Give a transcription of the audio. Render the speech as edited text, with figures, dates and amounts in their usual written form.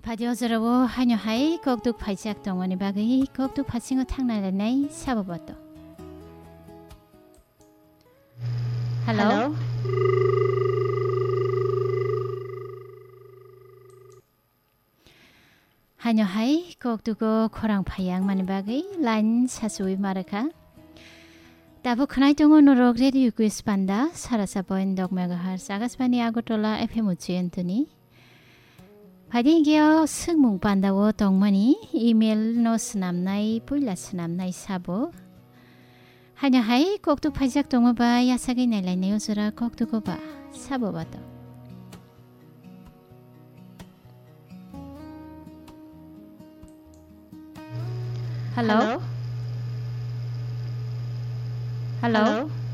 바디오즈라고 한여하이 꼭둑 발작 동원이 바기 꼭둑 파싱어 탕날레네 사보버도 Hello. 한여하이 꼭두고 코랑 파양 많이 바기 라인 사수이 마르카 Dabu kenai tungo norok radio kuis panda sarasa point dog megahertz agasbani agotola FM ucientuni. Padi gyo sengmung panda wo tongmani email no senamnai puila senamnai sabo. Hanya hai koktu pajak tongo ba yasagi nelai neusura koktu ko ba sabo bato. Hello. Hello.